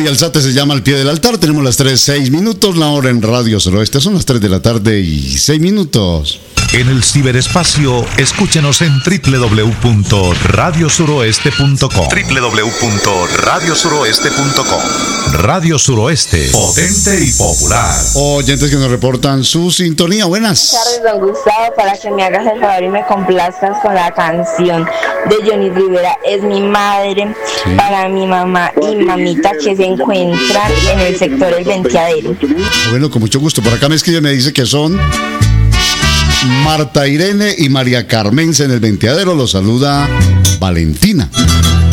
y Alzate se llama Al Pie del Altar. Tenemos las 3:06, la hora en Radio Suroeste. Son las 3 de la tarde y 6 minutos. En el ciberespacio, escúchenos en www.radiosuroeste.com. www.radiosuroeste.com. Radio Suroeste, potente y popular. Oyentes que nos reportan su sintonía. Buenas. Buenas tardes, don Gustavo, para que me hagas el favor y me complazcas con la canción de Johnny Rivera, Es mi madre, sí, para mi mamá y mamita que se encuentran en el sector El Venteadero. Bueno, con mucho gusto. Por acá me escribe, me dice que son Marta Irene y María Carmense en El Venteadero. Los saluda Valentina.